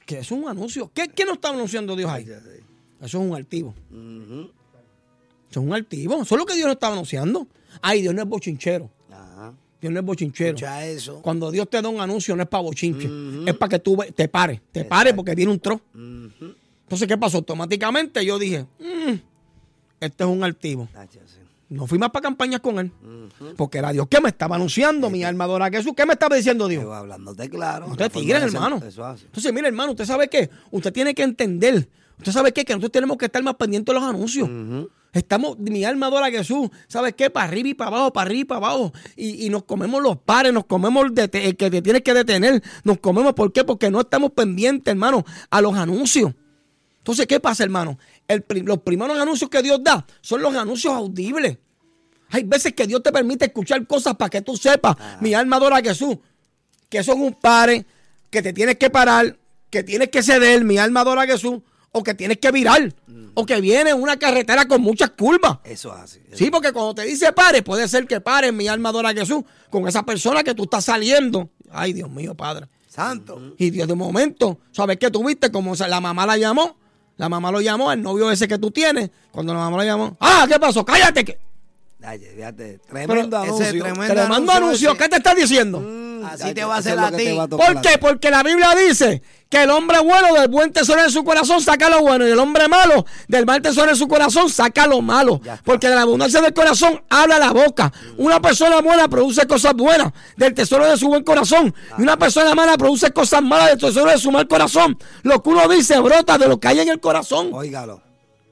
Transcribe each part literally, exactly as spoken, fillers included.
Que eso es un anuncio. ¿Qué, qué nos está anunciando Dios ahí? Eso es un altivo. Uh-huh. Eso es un altivo. Eso es lo que Dios nos estaba anunciando. Ay, Dios no es bochinchero. Ajá. Dios no es bochinchero. Escucha eso. Cuando Dios te da un anuncio no es para bochinche. Uh-huh. Es para que tú te pares. Te pares porque viene un tro. Uh-huh. Entonces, ¿qué pasó? Automáticamente yo dije, mmm, este es un altivo. Tacho, sí. No fui más para campañas con él. Uh-huh. Porque era Dios que me estaba anunciando, mi alma adora a Jesús. ¿Qué me estaba diciendo Dios? Yo hablándote claro. Usted es tigre, hermano. Eso hace. Entonces, mire, hermano, ¿usted sabe qué? Usted tiene que entender. ¿Usted sabe qué? Que nosotros tenemos que estar más pendientes de los anuncios. Uh-huh. Estamos, mi alma adora a Jesús. ¿Sabes qué? Para arriba y para abajo, para arriba y para abajo. Y, y nos comemos los pares, nos comemos el, dete- el que te tienes que detener. Nos comemos, ¿por qué? Porque no estamos pendientes, hermano, a los anuncios. Entonces, ¿qué pasa, hermano? El, los primeros anuncios que Dios da son los anuncios audibles. Hay veces que Dios te permite escuchar cosas para que tú sepas, ah. mi alma adora a Jesús, que son un pare, que te tienes que parar, que tienes que ceder, mi alma adora a Jesús, o que tienes que virar, mm. o que viene una carretera con muchas curvas. Eso es así. Eso. Sí, porque cuando te dice pare, puede ser que pare, mi alma adora a Jesús, con esa persona que tú estás saliendo. Ay, Dios mío, Padre. Santo. Uh-huh. Y Dios, de momento, ¿sabes qué tuviste? Como la mamá la llamó, la mamá lo llamó, el novio ese que tú tienes, cuando la mamá lo llamó, ah, ¿qué pasó? Cállate que... Ay, fíjate, tremendo Pero anuncio. Tremendo, tremendo anuncio. ¿Qué te está diciendo? Mm, así ay, te va a hacer a ti. A ¿Por qué? Porque la Biblia dice que el hombre bueno del buen tesoro en su corazón saca lo bueno y el hombre malo del mal tesoro en su corazón saca lo malo. Porque de la abundancia del corazón habla la boca. Mm. Una persona buena produce cosas buenas del tesoro de su buen corazón. Ah. Y una persona mala produce cosas malas del tesoro de su mal corazón. Lo que uno dice brota de lo que hay en el corazón. Óigalo.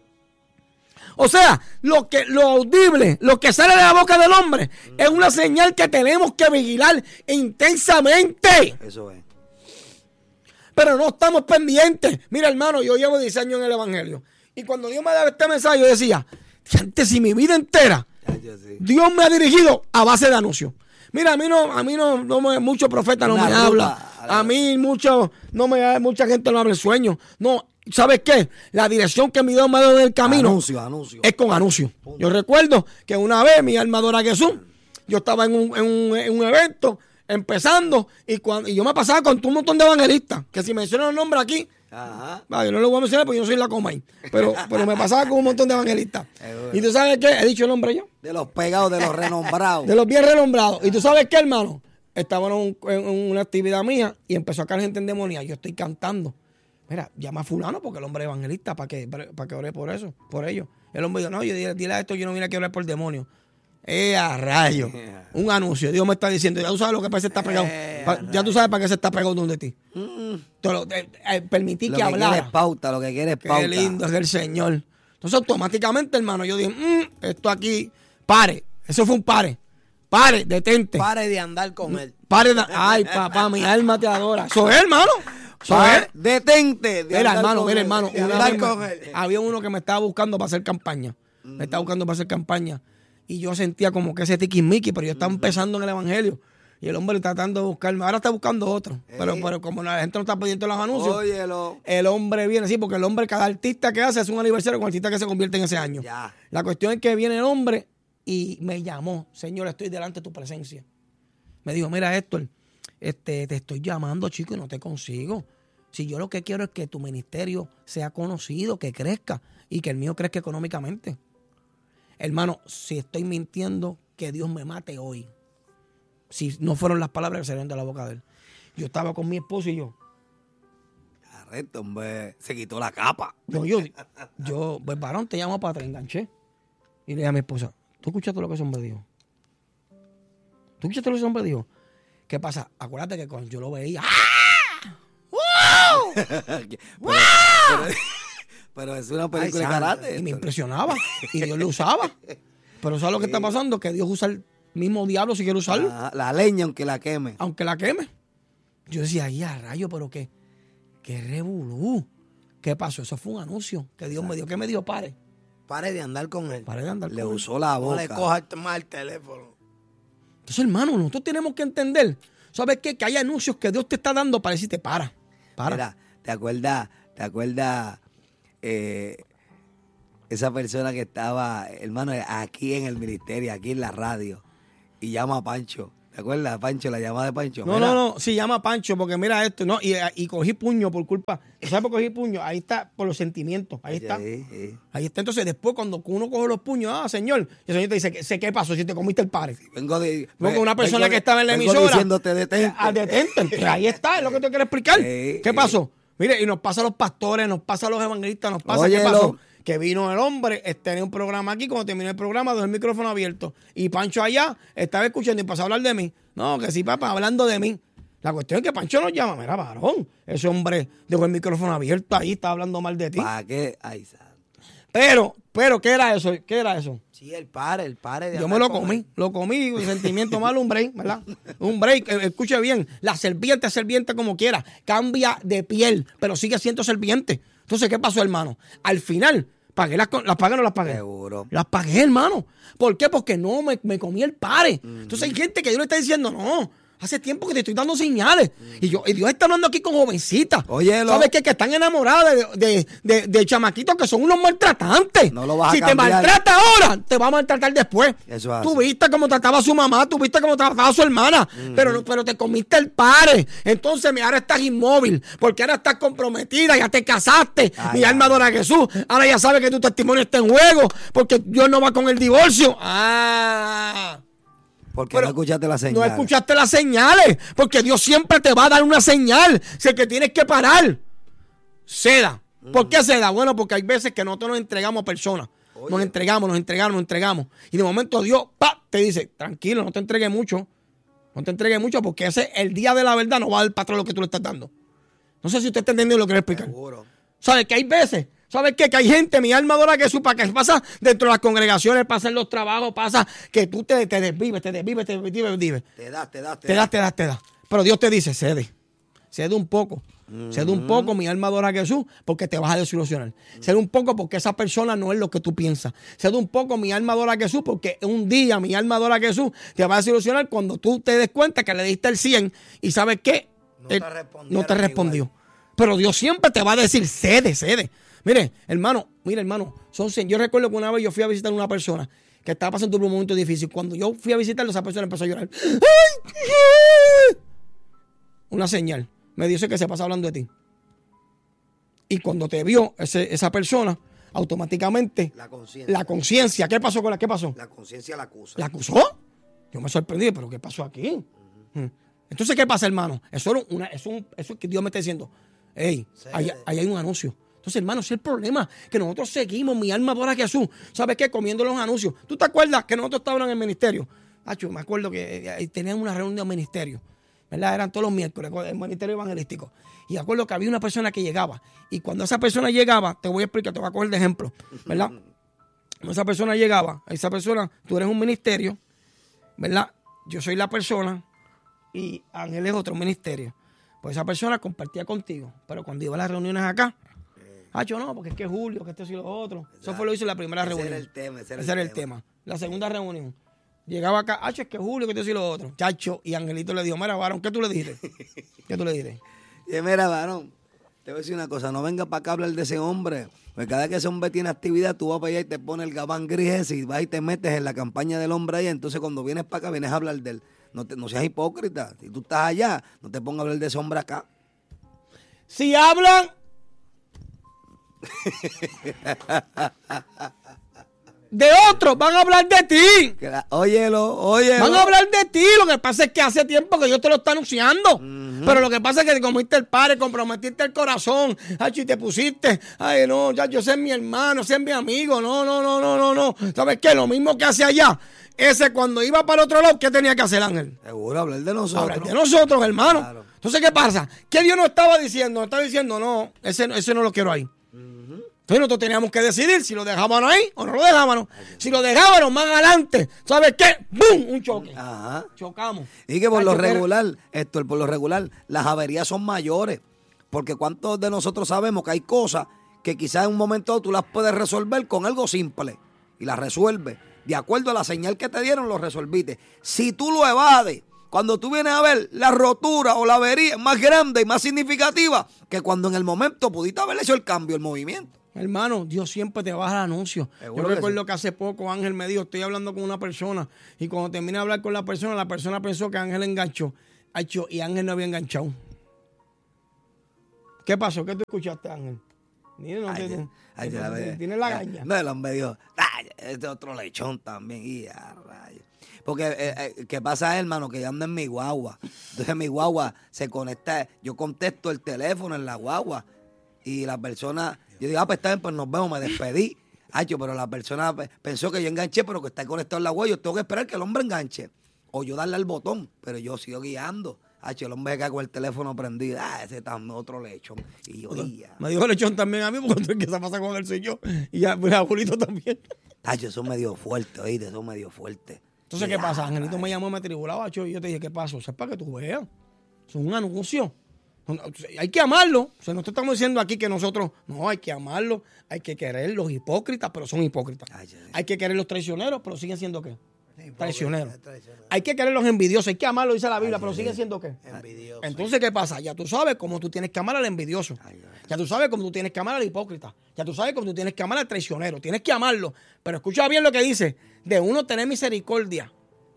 O sea, lo que lo audible, lo que sale de la boca del hombre, mm. es una señal que tenemos que vigilar intensamente. Eso es. Pero no estamos pendientes. Mira, hermano, yo llevo diez años en el Evangelio. Y cuando Dios me daba este mensaje, yo decía, antes si mi vida entera, sí. Dios me ha dirigido a base de anuncios. Mira, a mí no, a mí no, no me, mucho profeta no una me ruta, habla. A mí mucho, no me, mucha gente no habla en sueños. No. ¿Sabes qué? La dirección que mi Dios me ha dado en el camino anuncio, anuncio. es con anuncios. Yo recuerdo que una vez mi alma adora a Jesús, yo estaba en un, en un, en un evento empezando y, cuando, y yo me pasaba con un montón de evangelistas, que si menciono el nombre aquí, ajá. Va, yo no lo voy a mencionar porque yo soy la Comay, pero, pero me pasaba con un montón de evangelistas. Y tú sabes qué, he dicho el nombre yo. De los pegados, de los renombrados. De los bien renombrados. Y tú sabes qué, hermano, estaba en, un, en una actividad mía y empezó a caer gente endemoniada. Yo estoy cantando. Mira, llama a fulano porque el hombre es evangelista para que, para, para que ore por eso, por ellos. El hombre dijo, no, yo dile, dile a esto, yo no vine aquí a orar por demonios. Eh, a rayo. Yeah. Un anuncio. Dios me está diciendo, ya tú sabes lo que para se está pegado. Eh, pa, ya tú sabes para qué se está pegado donde ti. Mm. Te lo, te, eh, permití lo que, que hablara. Quiere pauta, lo que quiere es pauta. Qué lindo es el Señor. Entonces automáticamente, hermano, yo dije, mmm, esto aquí, pare. Eso fue un pare. Pare, detente. Pare de andar con él. Pare de, ay, papá, mi alma te adora. Eso es, hermano. Pa, detente. De mira, hermano, mira, hermano. Una vez con él. Había uno que me estaba buscando para hacer campaña. Mm. Me estaba buscando para hacer campaña. Y yo sentía como que ese tiquismiqui, pero yo estaba mm. empezando en el evangelio. Y el hombre tratando de buscarme. Ahora está buscando otro. Eh. Pero, pero como la gente no está pidiendo los anuncios, óyelo. El hombre viene, sí, porque el hombre, cada artista que hace es un aniversario con el artista que se convierte en ese año. Ya. La cuestión es que viene el hombre y me llamó. Señor, estoy delante de tu presencia. Me dijo, mira, Héctor, este, te estoy llamando, chico, y no te consigo. Si yo lo que quiero es que tu ministerio sea conocido, que crezca y que el mío crezca económicamente. Hermano, si estoy mintiendo, que Dios me mate hoy. Si no fueron las palabras que salieron de la boca de él. Yo estaba con mi esposo y yo. Arresto, hombre, se quitó la capa. Yo, yo, yo, pues varón, te llamo para atrás, enganché. Y le dije a mi esposa, ¿tú escuchaste lo que ese hombre dijo? ¿Tú escuchaste lo que ese hombre dijo? ¿Qué pasa? Acuérdate que cuando yo lo veía, ¡ah! pero, ¡Wow! pero, pero es una película Ay, de karate. Y me impresionaba. Y Dios lo usaba. Pero ¿sabes lo que está pasando? Que Dios usa el mismo diablo si quiere usarlo. Ah, la leña aunque la queme. Aunque la queme. Yo decía, ay, a rayo, pero qué, qué revolú. ¿Qué pasó? Eso fue un anuncio que Dios Exacto. me dio. ¿Qué me dio? Pare. Pare de andar con él. Pare de andar le con él. usó la boca. No le coja más el teléfono. Entonces, hermano, nosotros tenemos que entender. ¿Sabes qué? Que hay anuncios que Dios te está dando para decirte para. Para. Mira, ¿te acuerdas? ¿Te acuerdas eh, esa persona que estaba, hermano, aquí en el ministerio, aquí en la radio, y llama a Pancho? ¿Te acuerdas, Pancho, la llamada de Pancho? No, Mira, no, no, sí, llama a Pancho, porque mira esto, no, y, y cogí puño por culpa. ¿Sabes por qué cogí puño? Ahí está, por los sentimientos, ahí está. Sí, sí. Ahí está, entonces después cuando uno coge los puños, ah, señor, y el señor te dice, sé qué pasó si te comiste el pare. Vengo de... Porque una persona vengo que estaba en la vengo emisora. diciéndote detente. Ah, detente. Entonces, ahí está, es lo que te quiero explicar. Sí, ¿Qué sí. pasó? Mire, y nos pasa a los pastores, nos pasa a los evangelistas, nos pasa, Óyelo. ¿qué pasó? Que vino el hombre, eh, tenía un programa aquí, cuando terminó el programa, dejó el micrófono abierto. Y Pancho allá estaba escuchando y pasó a hablar de mí. No, que sí, papá, hablando de mí. La cuestión es que Pancho nos llama, mira, varón, ese hombre dejó el micrófono abierto ahí, está hablando mal de ti. ¿Para qué? Ay, santo. Pero, pero, ¿qué era eso? ¿Qué era eso? Sí, el pare, el pare de Yo andar me lo con comí, él. lo comí, un sentimiento malo, un break, ¿verdad? Un break, eh, escuche bien, la serpiente es serpiente como quiera, cambia de piel, pero sigue siendo serpiente. Entonces, ¿qué pasó, hermano? Al final, ¿pagué las, las pagué o no las pagué? Seguro. Las pagué, hermano. ¿Por qué? Porque no me, me comí el pare. Entonces hay gente que Dios le está diciendo, no, hace tiempo que te estoy dando señales. Y, yo, y Dios está hablando aquí con jovencitas. Óyelo. ¿Sabes qué? Que están enamoradas de, de, de, de chamaquitos que son unos maltratantes. No lo vas a si te cambiar. maltrata ahora, te va a maltratar después. Eso es Tú así. viste cómo trataba a su mamá, tú viste cómo trataba a su hermana, pero, no- pero te comiste el pare. Entonces, mi, ahora estás inmóvil, porque ahora estás comprometida, ya te casaste. Ay, mi alma ay. adora a Jesús. Ahora ya sabe que tu testimonio está en juego, porque Dios no va con el divorcio. Ah. Porque Pero no escuchaste la señal. No escuchaste las señales, porque Dios siempre te va a dar una señal. Sé que tienes que parar. Ceda. ¿Por qué ceda? Bueno, porque hay veces que nosotros nos entregamos a personas. Oye. Nos entregamos, nos entregamos, nos entregamos. Y de momento Dios, pa, te dice, tranquilo, no te entregues mucho. No te entregues mucho, porque ese el día de la verdad no va a dar patrón lo que tú le estás dando. No sé si usted está entendiendo lo que quiero explicar. Seguro. ¿Sabes que hay veces? ¿Sabes qué? Que hay gente, mi alma adora a Jesús, para que pasa dentro de las congregaciones, pasa en los trabajos, pasa que tú te, te desvives, te desvives, te desvives, te desvives. Te das, te das, te, Te das, te das, te das. Pero Dios te dice, cede. Cede un poco. Cede un poco, mi alma adora a Jesús, porque te vas a desilusionar. Cede un poco porque esa persona no es lo que tú piensas. Cede un poco, mi alma adora a Jesús, porque un día mi alma adora a Jesús te va a desilusionar cuando tú te des cuenta que le diste el cien y ¿sabes qué? No te Él respondieron no te respondió. Pero Dios siempre te va a decir, cede, cede. Mire, hermano, mire, hermano, son cien. Yo recuerdo que una vez yo fui a visitar a una persona que estaba pasando por un momento difícil. Cuando yo fui a visitarlo, esa persona empezó a llorar. ¡Ay! Una señal. Me dice que se pasa hablando de ti. Y cuando te vio ese- esa persona, automáticamente La conciencia. la conciencia, ¿qué pasó con la? ¿Qué pasó? La conciencia la acusa. ¿La acusó? Yo me sorprendí, pero ¿qué pasó aquí? Mm. Entonces, ¿qué pasa, hermano? Eso es una, eso es un- eso es que Dios me está diciendo. Hey, ahí, ahí hay un anuncio. Entonces, hermano, ese es el problema, que nosotros seguimos, mi alma adora a Jesús. ¿Sabes qué? Comiendo los anuncios. ¿Tú te acuerdas que nosotros estábamos en el ministerio? Acho, me acuerdo que eh, teníamos una reunión de ministerio, ¿verdad? Eran todos los miércoles, el ministerio evangelístico. Y me acuerdo que había una persona que llegaba. Y cuando esa persona llegaba, te voy a explicar, te voy a coger de ejemplo, ¿verdad? Cuando esa persona llegaba, esa persona, tú eres un ministerio, ¿verdad? Yo soy la persona y Ángel es otro ministerio. Pues esa persona compartía contigo. Pero cuando iba a las reuniones acá, ah, yo no, porque es que Julio, que esto y lo otro. Eso fue lo que hizo en la primera Ese reunión. era el tema, ese era Ese el era el tema. tema. La segunda reunión. Llegaba acá, ah, es que Julio, que esto y lo otro. Chacho, y Angelito le dijo, mira, varón, ¿qué tú le dijiste? ¿Qué tú le dijiste? Y mira, varón, te voy a decir una cosa, no venga para acá a hablar de ese hombre. Porque cada vez que ese hombre tiene actividad, tú vas para allá y te pones el gabán gris ese y vas y te metes en la campaña del hombre allá. Entonces cuando vienes para acá, vienes a hablar de él. No, te- no seas hipócrita. Si tú estás allá, no te pongas a hablar de ese hombre acá. Si hablan de otros, van a hablar de ti. Que la- óyelo, óyelo. Van a hablar de ti. Lo que pasa es que hace tiempo que Dios te lo está anunciando. Pero lo que pasa es que te comiste el padre, comprometiste el corazón. Ay, y te pusiste. Ay, no, ya yo soy mi hermano, ese es mi amigo. No, no, no, no, no, no. ¿Sabes qué? Lo mismo que hace allá. Ese cuando iba para el otro lado, ¿qué tenía que hacer, Ángel? Seguro, hablar de nosotros. Hablar de nosotros, hermano. Claro. Entonces, ¿qué pasa? ¿Qué Dios nos estaba diciendo? Nos estaba diciendo, no, ese, ese no lo quiero ahí. Entonces nosotros teníamos que decidir si lo dejábamos ahí o no lo dejábamos. Si lo dejábamos más adelante, ¿sabes qué? ¡Bum! Un choque. Ajá. Chocamos. Y que por Ay, lo choquera. regular, esto, por lo regular, las averías son mayores. Porque cuántos de nosotros sabemos que hay cosas que quizás en un momento tú las puedes resolver con algo simple. Y las resuelves. De acuerdo a la señal que te dieron, lo resolviste. Si tú lo evades, cuando tú vienes a ver la rotura o la avería es más grande y más significativa que cuando en el momento pudiste haber hecho el cambio, el movimiento. Hermano, Dios siempre te baja el anuncio. Seguro Yo que recuerdo sí. que hace poco Ángel me dijo, estoy hablando con una persona, y cuando terminé de hablar con la persona, la persona pensó que Ángel enganchó. Acho, y Ángel no había enganchado. ¿Qué pasó? ¿Qué tú escuchaste, Ángel? Mira, no Ay, te, ay, te- ya te- ve. tienes la gaña. No, el hombre dijo, "Ay, este otro lechón también. Y a rayos. Porque, eh, eh, ¿qué pasa, hermano? Que yo ando en mi guagua. Entonces mi guagua se conecta, yo contesto el teléfono en la guagua y la persona, yo digo, ah, pues está bien, pues nos vemos, me despedí. Hacho, pero la persona pe- pensó que yo enganché, pero que está conectado en la guagua. Yo tengo que esperar que el hombre enganche. O yo darle al botón, pero yo sigo guiando. Hacho, el hombre se queda con el teléfono prendido. Ah, ese también otro lechón. Y yo, ya. Me dijo lechón también a mí, porque el que se pasa con él soy yo. Y a, a Julito también. Hacho, eso es medio fuerte, oíste, eso es medio fuerte. Entonces, ¿qué Ya, pasa? Angelito me rayos. llamó, me tribulaba, y yo te dije, ¿qué pasó? Eso es para que tú veas. Eso es un anuncio. Hay que amarlo. O sea, no te estamos diciendo aquí que nosotros, no, hay que amarlo. Hay que querer los hipócritas, pero son hipócritas. Ay, ay, ay. Hay que querer los traicioneros, pero siguen siendo qué? Hipócrita, Traicioneros. traicionero. Hay que querer los envidiosos. Hay que amarlo, dice la Biblia, pero siguen siendo qué? Envidioso. Entonces, ¿qué pasa? Ya tú sabes cómo tú tienes que amar al envidioso. Ay, ay. Ya tú sabes cómo tú tienes que amar al hipócrita. Ya tú sabes cómo tú tienes que amar al traicionero. Tienes que amarlo. Pero escucha bien lo que dice. De uno tener misericordia.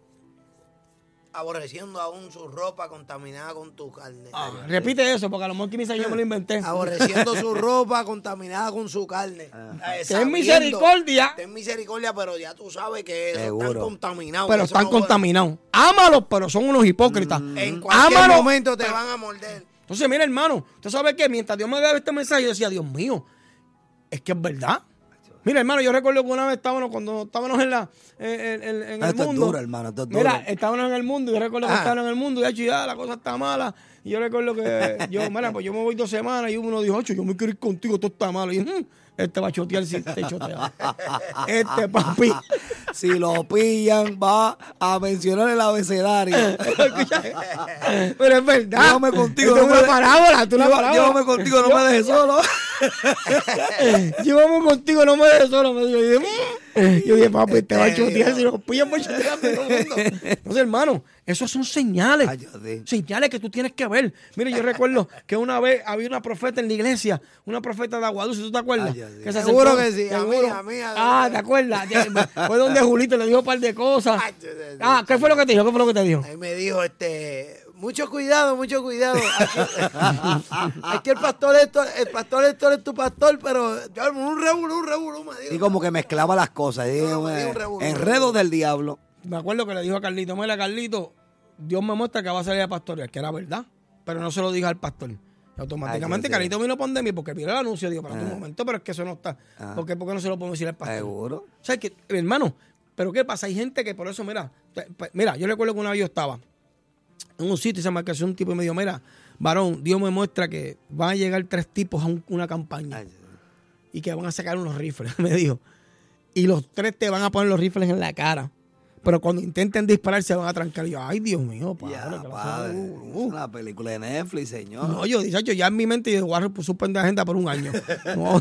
Aborreciendo aún su ropa contaminada con tu carne. Repite eso, porque a lo mejor quizás yo me lo inventé. Aborreciendo su ropa contaminada con su carne. Eh, Ten sabiendo- misericordia. Ten misericordia, pero ya tú sabes que eso Seguro. están contaminados. Pero eso están no puede- contaminados. Ámalos, pero son unos hipócritas. En cualquier Ámalos. momento te van a morder. Entonces, mira, hermano, usted sabe que mientras Dios me daba este mensaje, yo decía, Dios mío, es que es verdad. Mira, hermano, yo recuerdo que una vez estábamos, cuando estábamos en la en, en- en el Esto es mundo. duro, hermano, esto es duro. Mira, estábamos en el mundo, yo recuerdo que Ah. estábamos en el mundo, y hecho, ya la cosa está mala. Y yo recuerdo que yo, mira, pues yo me voy dos semanas, y uno dijo, ocho, yo me quiero ir contigo, todo está malo. Y yo, "Mm, este va a chotear si te chotea. Este papi. Si lo pillan, va a mencionar el abecedario. Escucha, pero es verdad. Llévame contigo, Esto no es me una de- parábola, esto es una Lleva- parábola. Llévame contigo, no me dejes solo. Llévame contigo, no me dejes solo. Me dijo, y yo, "Mm". Yo dije, papi, te va a chotear si lo pillan por chotear a todo el mundo. Entonces, hermano, esos son señales. Ay, yo sí. Señales que tú tienes que ver. Mire, yo recuerdo que una vez había una profeta en la iglesia, una profeta de Aguadulce, ¿tú te acuerdas? Ay, yo sí. Que se Seguro sentó- que sí, a mí, seguro. a mí, a mí. Ah, ¿te acuerdas? Ya, fue donde Julito le dijo un par de cosas. Ay, yo- yo- Ah, ¿qué fue lo que te dijo? ¿Qué fue lo que te dijo? Ahí me dijo, este, mucho cuidado, mucho cuidado. Aquí, aquí el pastor Héctor, el pastor Héctor es tu pastor, pero yo, un revolú, un revolú, me dijo. Y como que mezclaba las cosas. y, No, me eh, dio un revolú. enredos del diablo. Me acuerdo que le dijo a Carlito, mira, Carlito, Dios me muestra que va a salir a pastorear, que era verdad, pero no se lo dijo al pastor. Y automáticamente Ay, sí, sí. Carlito vino a pandemia porque vio el anuncio, dijo, para Ah. un momento, pero es que eso no está. Ah. ¿Por qué, ¿Por qué no se lo puedo decir al pastor? Seguro. O sea, que, hermano, pero ¿qué pasa? Hay gente que por eso, mira, te- pe- mira, yo recuerdo que una vez yo estaba en un sitio y se me alcanzó un tipo y me dijo, mira, varón, Dios me muestra que van a llegar tres tipos a un- una campaña Ay, y que van a sacar unos rifles, me dijo. Y los tres te van a poner los rifles en la cara. Pero cuando intenten disparar se van a trancar. Y yo, ay, Dios mío, padre. ya, que la padre. cosa- Es uh, uh. una película de Netflix, señor. No, yo, dice, yo ya en mi mente yo voy a suspender agenda por un año. No.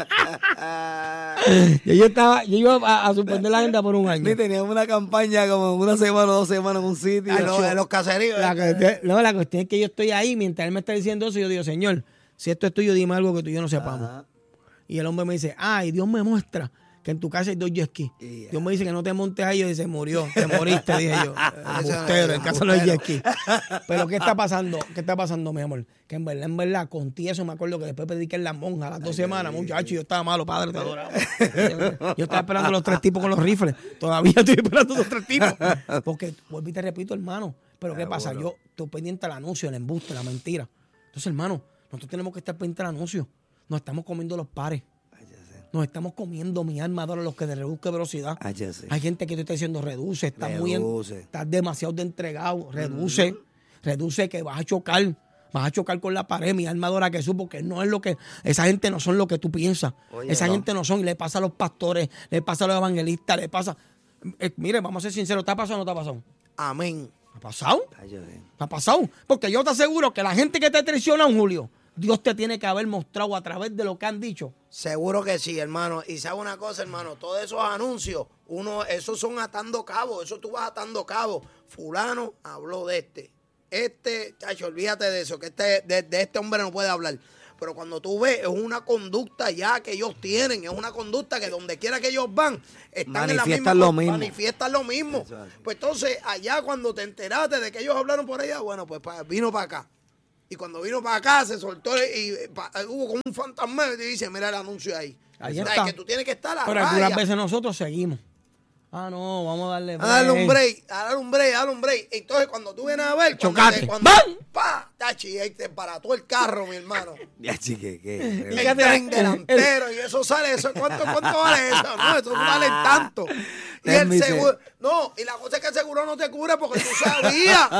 yo, yo estaba, yo iba a, a suspender la agenda por un año. Ni teníamos una campaña como una semana o dos semanas en un sitio. En los, en los caseríos. La cuestión, no, la cuestión es que yo estoy ahí, mientras él me está diciendo eso, yo digo, Señor, si esto es tuyo, dime algo que tú y yo no sepamos. Ajá. Y el hombre me dice, ay, Dios me muestra que en tu casa hay dos jet skis. Y ya. Dios me dice que no te montes ahí. Yo dice, murió, te moriste, dije yo. Eso Embustero, no, en casa no hay jet embustero. skis. Pero ¿qué está pasando? ¿Qué está pasando, mi amor? Que en verdad, en verdad, con ti eso me acuerdo que después prediqué en la monja a las dos semanas, muchacho, yo estaba malo, padre, te adoraba. Yo estaba esperando a los tres tipos con los rifles. Todavía estoy esperando a los tres tipos. Porque, vuelvo y te repito, hermano, pero ¿qué pasa? Yo estoy pendiente al anuncio, el embuste, la mentira. Entonces, hermano, nosotros tenemos que estar pendientes al anuncio. Nos estamos comiendo los pares. Ay, ya sé. Nos estamos comiendo, mi alma, adora los que de reduzca velocidad. Ay, ya sé. Hay gente que te está diciendo, reduce, está muy en- Reduce. estás demasiado de entregado, reduce, reduce que vas a chocar, vas a chocar con la pared, mi alma adora a Jesús, porque no es lo que, esa gente no son lo que tú piensas, Oye, esa no. gente no son, y le pasa a los pastores, le pasa a los evangelistas, le pasa, eh, mire, vamos a ser sinceros, ¿te ha pasado o no te ha pasado? Amén. ¿Ha pasado? Ay, ya sé. ¿Ha pasado? Porque yo te aseguro que la gente que te traiciona, Julio, Dios te tiene que haber mostrado a través de lo que han dicho. Seguro que sí, hermano. Y sabe una cosa, hermano, todos esos anuncios, uno, esos son atando cabos, eso tú vas atando cabos. Fulano habló de este. Este, chacho, olvídate de eso, que este, de, de este hombre no puede hablar. pero cuando tú ves, es una conducta ya que ellos tienen, es una conducta que donde quiera que ellos van, están en la misma, lo mismo. manifiestan lo mismo. Exacto. Pues entonces, allá cuando te enteraste de que ellos hablaron por allá, bueno, pues pa, vino para acá. Y cuando vino para acá, se soltó y pa, hubo como un fantasma y te dice, mira el anuncio ahí. Ahí O sea, está. que tú tienes que estar a Pero raya. algunas veces nosotros seguimos. Ah, no, vamos a darle A darle un break, a darle un break, a darle un break. Entonces, cuando tú vienes a ver, cuando Chocate. te- cuando, ¡Bam! pa, tachi, ahí te parató el carro, mi hermano. Ya, chique, que. El Fíjate, tren el- delantero y eso sale, eso, ¿cuánto, cuánto vale eso? No, eso no vale tanto. Y Ten el mi seguro, no, y la cosa es que el seguro no te cubre porque tú sabías.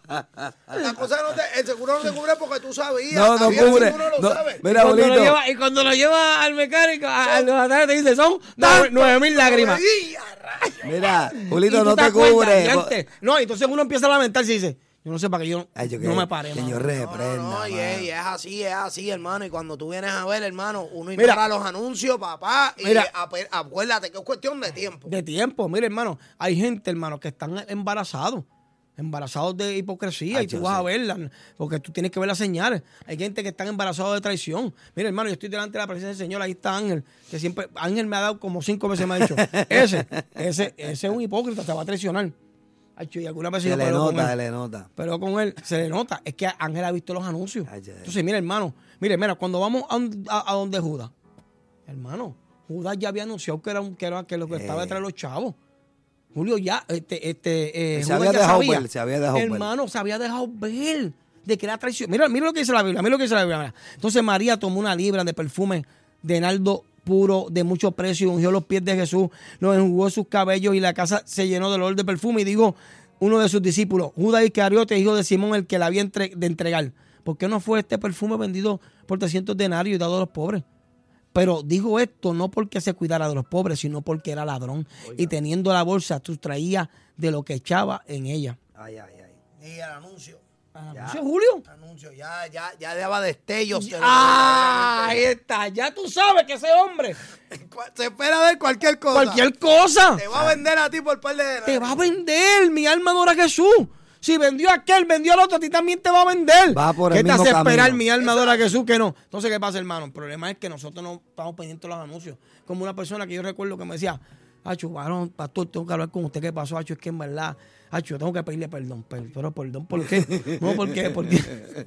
La cosa es que no te, el seguro no te cubre porque tú sabías. No, no También el cubre. seguro lo No, sabe. mira, y, cuando lo Bolito. lleva, y cuando lo lleva al mecánico, a- al notario te dice, son nueve, nueve mil lágrimas. Ay, a rayos. Mira, Y Julito, tú no te acuerdas, cubre. y antes- no, entonces uno empieza a lamentarse y dice, yo no sé para qué yo, Ay, yo no que- me paré, que mano. yo No, reprenda. no, no, y mano. es, y es así, es así, hermano. Y cuando tú vienes a ver, hermano, uno ignora Mira. los anuncios, papá. Y Mira. ape- acuérdate que es cuestión de tiempo. De tiempo, mire, hermano, hay gente, hermano, que están embarazados. Embarazados de hipocresía. Ay, y tú yo vas sé. a verla, porque tú tienes que ver las señales. Hay gente que están embarazados de traición. Mira, hermano, yo estoy delante de la presencia del Señor, ahí está Ángel, que siempre, Ángel me ha dado como cinco veces, me ha dicho, ese, ese, ese es un hipócrita, te va a traicionar. Ay, y alguna vez Se yo le peleo con nota, se él. le nota. Pero con él se le nota, es que Ángel ha visto los anuncios. Ay, ay. Entonces, mira, hermano, mire, mira, cuando vamos a, un- a, a donde Judas, hermano, Judas ya había anunciado que era, un, que era que lo que estaba Eh. detrás de los chavos. Julio ya, este, este, eh, Se Judas había ya dejado sabía. ver, se había dejado ver. Hermano, se había dejado ver de que era traición. Mira, mira lo que dice la Biblia, mira lo que dice la Biblia. Mira. Entonces María tomó una libra de perfume de nardo puro de mucho precio y ungió los pies de Jesús, los enjugó sus cabellos y la casa se llenó del olor de perfume y dijo uno de sus discípulos, Judas Iscariote, hijo de Simón, el que la había entre- de entregar. ¿Por qué no fue este perfume vendido por trescientos denarios y dado a los pobres? Pero dijo esto no porque se cuidara de los pobres, sino porque era ladrón. Y teniendo la bolsa, sustraía de lo que echaba en ella. Ay, ay, ay. Y el anuncio. ¿Anuncio, Julio? Anuncio, ya, ya, ya daba destellos. de lo que Ah, ahí verdaderamente- está. Ya tú sabes que ese hombre, Se espera de cualquier cosa. cualquier cosa, Te va a vender a ti por par de te va a vender. Mi alma adora a Jesús. Si vendió a aquel, vendió al otro, a ti también te va a vender. Va por el ¿Qué te mismo hace esperar, camino. mi alma adora a Jesús, que no? Entonces, ¿qué pasa, hermano? El problema es que nosotros no estamos pendientes de los anuncios. Como una persona que yo recuerdo que me decía, Acho, varón, pastor, tengo que hablar con usted. ¿Qué pasó, Acho? Es que en verdad, Acho, yo tengo que pedirle perdón. Pero, pero perdón, ¿por qué? No, ¿por qué? Porque,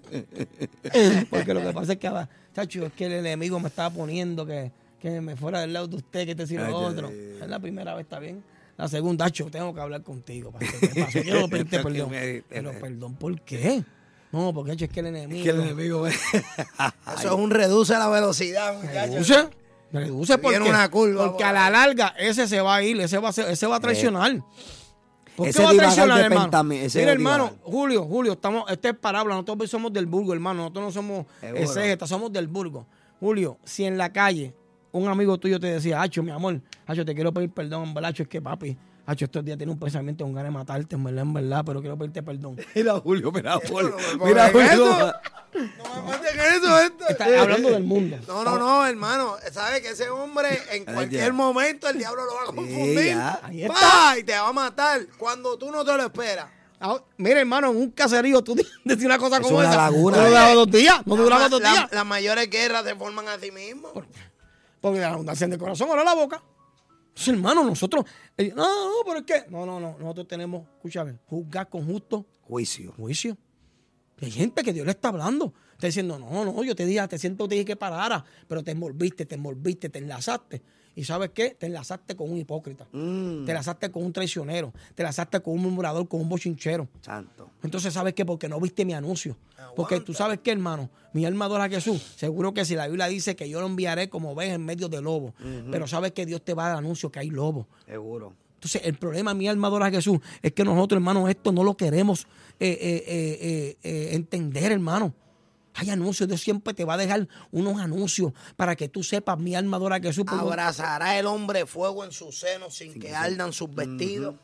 porque lo que pasa es que, Acho, es que el enemigo me estaba poniendo que, que me fuera del lado de usted, que te sirva Ay, otro. ay, Es la primera vez, ¿está bien? La segunda, Acho, tengo que hablar contigo, pastor. ¿Qué pasó? Quiero pedirte Esto que perdón. me- Pero perdón, ¿por qué? No, porque, Acho, es que el enemigo... Que el enemigo. Eso es un reduce la velocidad, muchachos. Reduce, reduce porque, Viene una curva, porque por a la larga ese se va a ir, ese va a, ser- ese va a traicionar. ¿Por qué ese va a divagar traicionar, de hermano? pentami- ese Mira, divagar. hermano, Julio, Julio, estamos, esta es parábola, nosotros somos del Burgo, hermano, nosotros no somos Seguro. exégetas, somos del Burgo. Julio, si en la calle un amigo tuyo te decía, Hacho, mi amor, Hacho, te quiero pedir perdón, en verdad, Hacho, es que papi, Hacho, estos días tiene un pensamiento con ganas de matarte, en verdad, en verdad, pero quiero pedirte perdón. Mira, Julio, mira, Julio. ¿por Mira, qué Julio. eso? No me meten eso, esto. Está hablando del mundo. No, no, no, hermano. Sabe que ese hombre en cualquier ya. momento el diablo lo va a confundir. ya. Ahí está. ¡Pah! Y te va a matar cuando tú no te lo esperas. Ah, mira, hermano, en un caserío tú decís una cosa Es como una esa. laguna. No duraba dos días, no La- duraba dos la- días. Las mayores guerras se forman a sí mismos. Porque la abundancia del corazón ahora la boca. Entonces, hermano, nosotros, eh, no, no, pero es que, no, no, no, nosotros tenemos, escúchame, juzgar con justo Juicio. juicio. Hay gente que Dios le está hablando. Está diciendo, no, no, yo te dije, te siento, te dije que parara, pero te envolviste, te envolviste, te enlazaste. ¿Y sabes qué? Te enlazaste con un hipócrita. Mm, Te enlazaste con un traicionero. Te enlazaste con un murmurador, con un bochinchero. santo. Entonces, ¿sabes qué? Porque no viste mi anuncio. Porque tú sabes qué, hermano, mi alma adora a Jesús. Seguro que si la Biblia dice que yo lo enviaré como oveja en medio de lobos. Pero sabes que Dios te va a dar anuncio que hay lobos. Seguro. Entonces, el problema, mi alma adora a Jesús, es que nosotros, hermano, esto no lo queremos eh, eh, eh, eh, eh, entender, hermano. Hay anuncios, Dios siempre te va a dejar unos anuncios para que tú sepas, mi alma adora a Jesús. porque- Abrazará el hombre fuego en sus senos sin que ardan sus vestidos.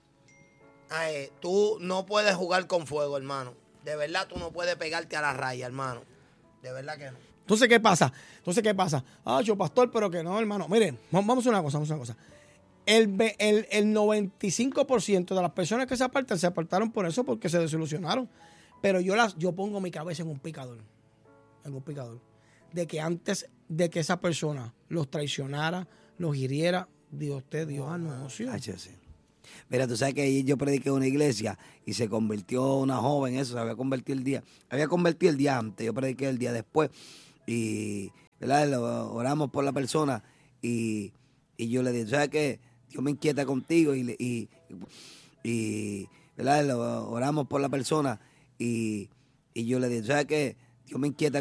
Ay, tú no puedes jugar con fuego, hermano. De verdad, tú no puedes pegarte a la raya, hermano. De verdad que no. Entonces, ¿qué pasa? Entonces, ¿qué pasa? Ah, yo pastor, pero que no, hermano. Miren, vamos vamos a una cosa, vamos a una cosa. El, ve- el, el noventa y cinco por ciento de las personas que se apartan, se apartaron por eso, porque se desilusionaron. Pero yo las, yo pongo mi cabeza en un picador. En un picador. de que antes de que esa persona los traicionara, los hiriera, Dios te dio anuncio. H C. Mira, tú sabes que ayer yo prediqué en una iglesia y se convirtió una joven, eso, se había convertido el día, había convertido el día antes, yo prediqué el día después y, ¿verdad? Lo- oramos por la persona y, y yo le dije, ¿sabes qué? Dios me inquieta contigo y, le- y, y ¿verdad? Lo- oramos por la persona y, y yo le dije, ¿sabes qué? Dios me inquieta